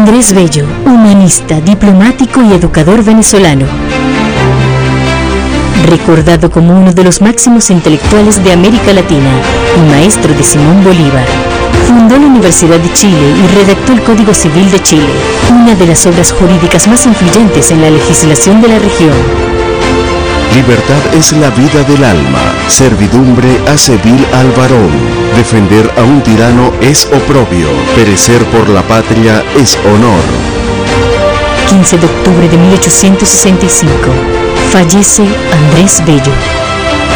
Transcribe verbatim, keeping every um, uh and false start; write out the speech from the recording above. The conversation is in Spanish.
Andrés Bello, humanista, diplomático y educador venezolano. Recordado como uno de los máximos intelectuales de América Latina y maestro de Simón Bolívar. Fundó la Universidad de Chile y redactó el Código Civil de Chile, una de las obras jurídicas más influyentes en la legislación de la región. Libertad es la vida del alma, servidumbre hace vil al varón, defender a un tirano es oprobio, perecer por la patria es honor. quince de octubre de mil ochocientos sesenta y cinco, fallece Andrés Bello.